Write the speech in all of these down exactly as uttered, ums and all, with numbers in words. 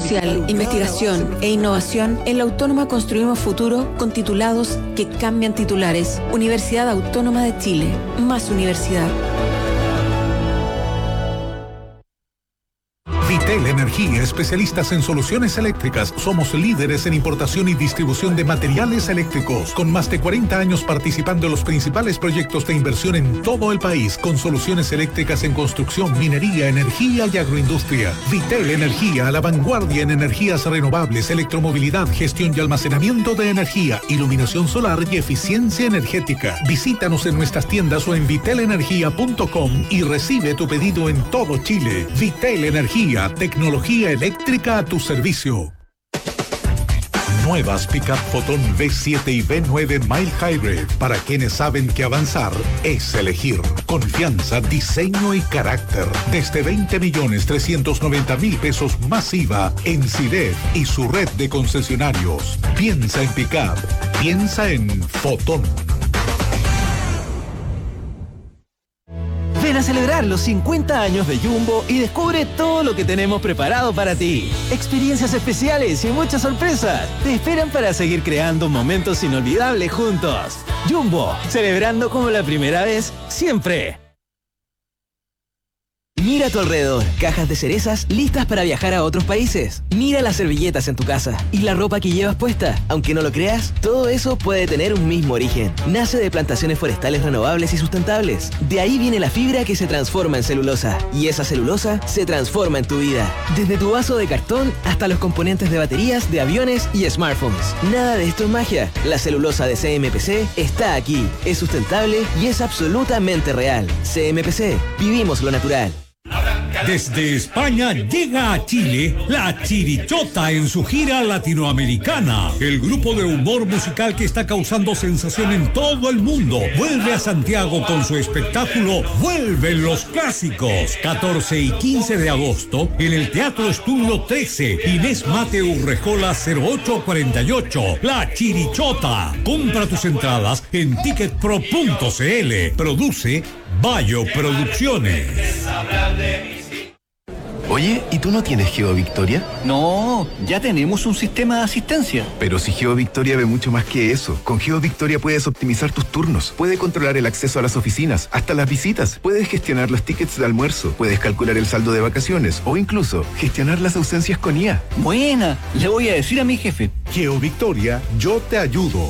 social, investigación e innovación, en la Autónoma construimos futuro con titulados que cambian titulares. Universidad Autónoma de Chile. Más universidad. Vitel Energía, especialistas en soluciones eléctricas. Somos líderes en importación y distribución de materiales eléctricos, con más de cuarenta años participando en los principales proyectos de inversión en todo el país, con soluciones eléctricas en construcción, minería, energía y agroindustria. Vitel Energía, a la vanguardia en energías renovables, electromovilidad, gestión y almacenamiento de energía, iluminación solar y eficiencia energética. Visítanos en nuestras tiendas o en vitel energía punto com y recibe tu pedido en todo Chile. Vitel Energía, tecnología eléctrica a tu servicio. Nuevas Pickup Photon V siete y V nueve Mild Hybrid, para quienes saben que avanzar es elegir. Confianza, diseño y carácter. Desde veinte millones trescientos noventa mil pesos más I V A en Sidet y su red de concesionarios. Piensa en Pickup, piensa en Photon. Ven a celebrar los cincuenta años de Jumbo y descubre todo lo que tenemos preparado para ti. Experiencias especiales y muchas sorpresas te esperan para seguir creando momentos inolvidables juntos. Jumbo, celebrando como la primera vez, siempre. Mira a tu alrededor, cajas de cerezas listas para viajar a otros países. Mira las servilletas en tu casa y la ropa que llevas puesta. Aunque no lo creas, todo eso puede tener un mismo origen. Nace de plantaciones forestales renovables y sustentables. De ahí viene la fibra que se transforma en celulosa. Y esa celulosa se transforma en tu vida. Desde tu vaso de cartón hasta los componentes de baterías, de aviones y smartphones. Nada de esto es magia. La celulosa de C M P C está aquí. Es sustentable y es absolutamente real. C M P C. Vivimos lo natural. Desde España llega a Chile La Chirichota en su gira latinoamericana. El grupo de humor musical que está causando sensación en todo el mundo vuelve a Santiago con su espectáculo Vuelven los Clásicos. catorce y quince de agosto en el Teatro Estudio trece, Inés Mate Urrejola cero ocho cuarenta y ocho. La Chirichota. Compra tus entradas en ticketpro punto cl. Produce Bayo Producciones. Oye, ¿y tú no tienes GeoVictoria? No, ya tenemos un sistema de asistencia. Pero si GeoVictoria ve mucho más que eso. Con GeoVictoria puedes optimizar tus turnos, puedes controlar el acceso a las oficinas, hasta las visitas, puedes gestionar los tickets de almuerzo, puedes calcular el saldo de vacaciones o incluso gestionar las ausencias con I A. Buena, le voy a decir a mi jefe. GeoVictoria, yo te ayudo.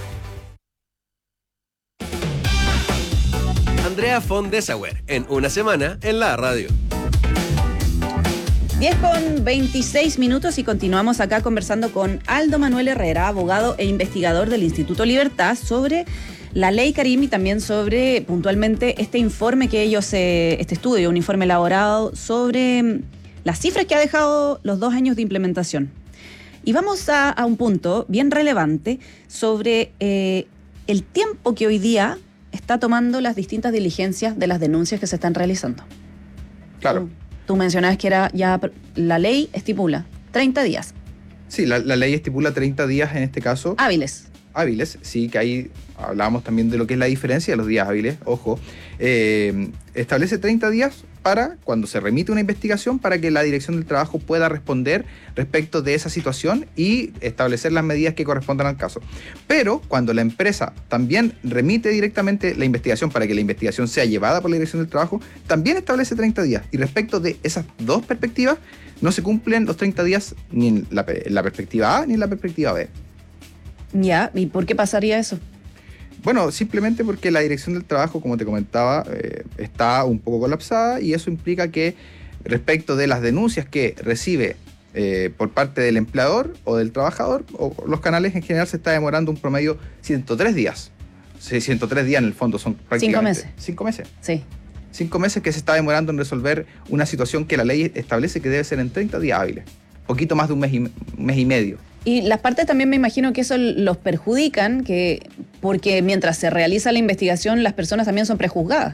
Andrea von Dessauer, en Una Semana en la Radio. diez con veintiséis minutos y continuamos acá conversando con Aldo Manuel Herrera, abogado e investigador del Instituto Libertad, sobre la ley Karim y también sobre puntualmente este informe que ellos, eh, este estudio, un informe elaborado sobre las cifras que ha dejado los dos años de implementación. Y vamos a, a un punto bien relevante sobre eh, el tiempo que hoy día está tomando las distintas diligencias de las denuncias que se están realizando. Claro. Tú, tú mencionabas que era ya la ley estipula treinta días. Sí, la, la ley estipula treinta días en este caso. Hábiles. Hábiles, sí, que ahí hablábamos también de lo que es la diferencia de los días hábiles, ojo. Eh, establece treinta días para, cuando se remite una investigación, para que la Dirección del Trabajo pueda responder respecto de esa situación y establecer las medidas que correspondan al caso. Pero cuando la empresa también remite directamente la investigación para que la investigación sea llevada por la Dirección del Trabajo, también establece treinta días. Y respecto de esas dos perspectivas, no se cumplen los treinta días ni en la, en la perspectiva A ni en la perspectiva B. Ya, ¿y por qué pasaría eso? Bueno, simplemente porque la Dirección del Trabajo, como te comentaba, eh, está un poco colapsada y eso implica que respecto de las denuncias que recibe eh, por parte del empleador o del trabajador, o los canales en general, se está demorando un promedio ciento tres días. Sí, ciento tres días en el fondo son prácticamente... Cinco meses. Cinco meses. Sí. Cinco meses que se está demorando en resolver una situación que la ley establece que debe ser en treinta días hábiles. Poquito más de un mes y, un mes y medio. Y las partes también me imagino que eso los perjudican, que porque mientras se realiza la investigación las personas también son prejuzgadas.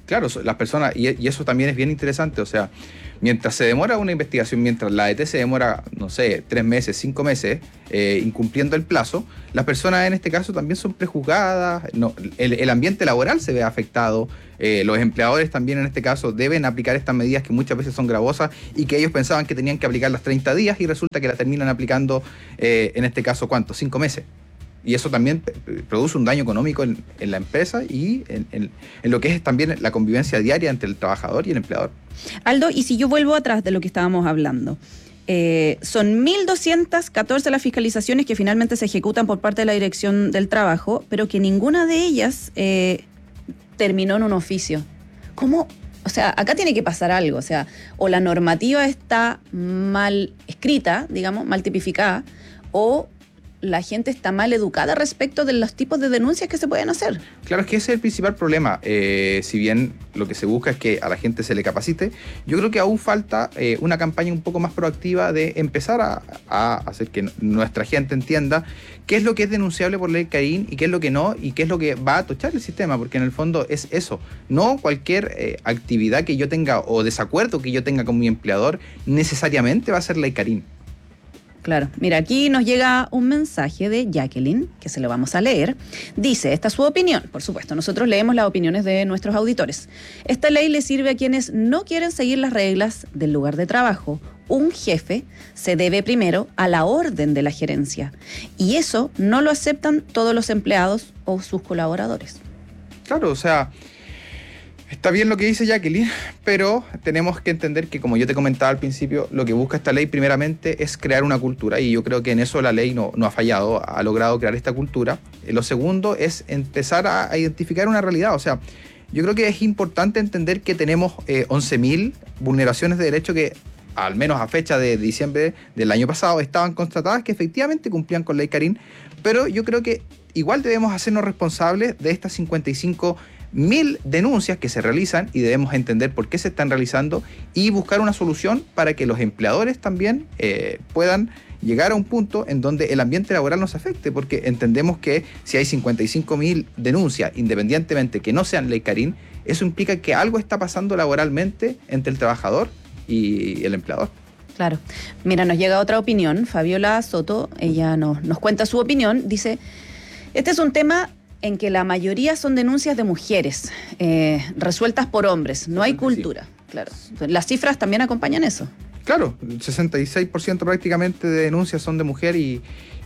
Claro, las personas, y, y eso también es bien interesante, o sea, mientras se demora una investigación, mientras la A D T se demora, no sé, tres meses, cinco meses, eh, incumpliendo el plazo, las personas en este caso también son prejuzgadas, no, el, el ambiente laboral se ve afectado, eh, los empleadores también en este caso deben aplicar estas medidas que muchas veces son gravosas y que ellos pensaban que tenían que aplicar las treinta días y resulta que las terminan aplicando, eh, en este caso, ¿cuánto? Cinco meses. Y eso también produce un daño económico en, en la empresa y en, en, en lo que es también la convivencia diaria entre el trabajador y el empleador. Aldo, y si yo vuelvo atrás de lo que estábamos hablando, eh, son mil doscientas catorce las fiscalizaciones que finalmente se ejecutan por parte de la Dirección del Trabajo, pero que ninguna de ellas eh, terminó en un oficio. ¿Cómo? O sea, acá tiene que pasar algo, o sea, o la normativa está mal escrita, digamos, mal tipificada, o la gente está mal educada respecto de los tipos de denuncias que se pueden hacer. Claro, es que ese es el principal problema. Eh, si bien lo que se busca es que a la gente se le capacite, yo creo que aún falta eh, una campaña un poco más proactiva de empezar a, a hacer que nuestra gente entienda qué es lo que es denunciable por ley Carín y qué es lo que no, y qué es lo que va a tochar el sistema, porque en el fondo es eso. No cualquier eh, actividad que yo tenga o desacuerdo que yo tenga con mi empleador necesariamente va a ser ley Carín. Claro. Mira, aquí nos llega un mensaje de Jacqueline, que se lo vamos a leer. Dice, esta es su opinión. Por supuesto, nosotros leemos las opiniones de nuestros auditores. Esta ley le sirve a quienes no quieren seguir las reglas del lugar de trabajo. Un jefe se debe primero a la orden de la gerencia. Y eso no lo aceptan todos los empleados o sus colaboradores. Claro, o sea, está bien lo que dice Jacqueline, pero tenemos que entender que, como yo te comentaba al principio, lo que busca esta ley primeramente es crear una cultura, y yo creo que en eso la ley no, no ha fallado, ha logrado crear esta cultura. Lo segundo es empezar a, a identificar una realidad, o sea, yo creo que es importante entender que tenemos eh, once mil vulneraciones de derecho que, al menos a fecha de diciembre del año pasado, estaban constatadas que efectivamente cumplían con ley Carín, pero yo creo que igual debemos hacernos responsables de estas cincuenta y cinco mil denuncias que se realizan, y debemos entender por qué se están realizando y buscar una solución para que los empleadores también eh, puedan llegar a un punto en donde el ambiente laboral nos afecte, porque entendemos que si hay cincuenta y cinco mil denuncias, independientemente que no sean ley Carín, eso implica que algo está pasando laboralmente entre el trabajador y el empleador. Claro. Mira, nos llega otra opinión. Fabiola Soto, ella nos, nos cuenta su opinión. Dice, este es un tema en que la mayoría son denuncias de mujeres, eh, resueltas por hombres. No hay cultura, claro. Las cifras también acompañan eso. Claro, el sesenta y seis por ciento prácticamente de denuncias son de mujer, y,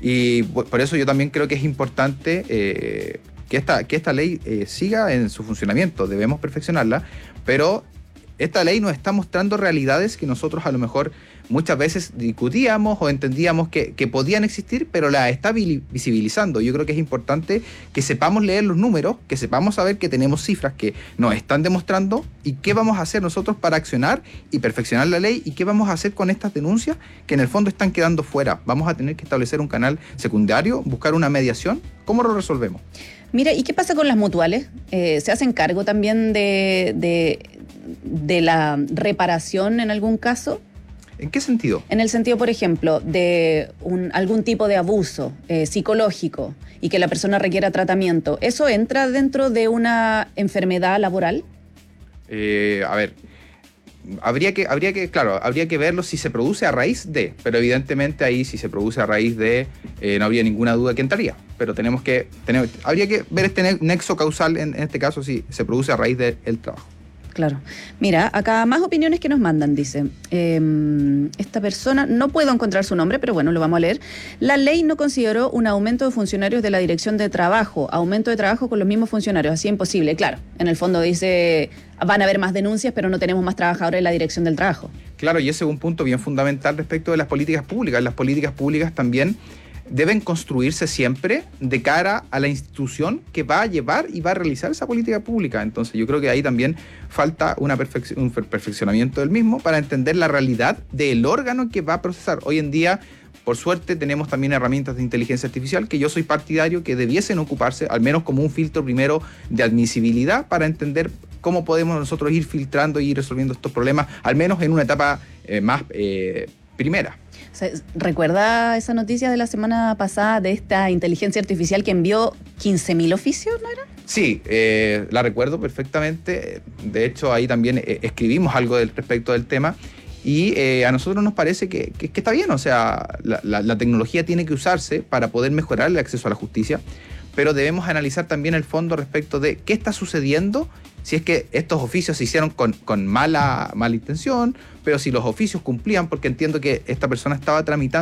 y por eso yo también creo que es importante eh, que, esta, que esta ley eh, siga en su funcionamiento. Debemos perfeccionarla, pero esta ley nos está mostrando realidades que nosotros a lo mejor muchas veces discutíamos o entendíamos que, que podían existir, pero la está visibilizando. Yo creo que es importante que sepamos leer los números, que sepamos saber que tenemos cifras que nos están demostrando, y qué vamos a hacer nosotros para accionar y perfeccionar la ley, y qué vamos a hacer con estas denuncias que en el fondo están quedando fuera. Vamos a tener que establecer un canal secundario, buscar una mediación. ¿Cómo lo resolvemos? Mira, ¿y qué pasa con las mutuales? Eh, ¿Se hacen cargo también de, de, de la reparación en algún caso? ¿En qué sentido? En el sentido, por ejemplo, de un, algún tipo de abuso eh, psicológico y que la persona requiera tratamiento. ¿Eso entra dentro de una enfermedad laboral? Eh, a ver, habría que, habría que, claro, habría que verlo si se produce a raíz de, pero evidentemente ahí si se produce a raíz de, eh, no habría ninguna duda que entraría. Pero tenemos que, tener, habría que ver este nexo causal en, en este caso si se produce a raíz del trabajo. Claro. Mira, acá más opiniones que nos mandan, dice. Eh, esta persona, no puedo encontrar su nombre, pero bueno, lo vamos a leer. La ley no consideró un aumento de funcionarios de la Dirección de Trabajo, aumento de trabajo con los mismos funcionarios, así imposible. Claro, en el fondo dice, van a haber más denuncias, pero no tenemos más trabajadores en la Dirección del Trabajo. Claro, y ese es un punto bien fundamental respecto de las políticas públicas. Las políticas públicas también deben construirse siempre de cara a la institución que va a llevar y va a realizar esa política pública. Entonces yo creo que ahí también falta una perfec- un perfeccionamiento del mismo para entender la realidad del órgano que va a procesar. Hoy en día, por suerte, tenemos también herramientas de inteligencia artificial que yo soy partidario que debiesen ocuparse, al menos como un filtro primero de admisibilidad, para entender cómo podemos nosotros ir filtrando y ir resolviendo estos problemas, al menos en una etapa eh, más... Eh, primera. O sea, ¿recuerda esa noticia de la semana pasada de esta inteligencia artificial que envió quince mil oficios, no era? Sí, eh, la recuerdo perfectamente. De hecho, ahí también eh, escribimos algo del, respecto del tema. Y eh, a nosotros nos parece que, que, que está bien, o sea, la, la, la tecnología tiene que usarse para poder mejorar el acceso a la justicia, pero debemos analizar también el fondo respecto de qué está sucediendo, si es que estos oficios se hicieron con, con mala, mala intención, pero si los oficios cumplían, porque entiendo que esta persona estaba tramitando